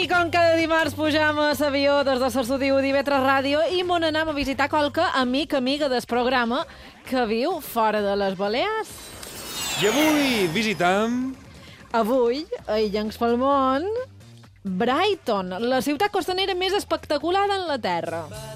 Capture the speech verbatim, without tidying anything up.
I com cada dimarts pujam a l'avió des de l'estudi U D I V tres Ràdio i m'on anem a visitar qualque amic, amiga del programa que viu fora de les Balears. I avui visitam... Avui, a Illencs pel Món, Brighton, la ciutat costanera més espectacular en la Terra.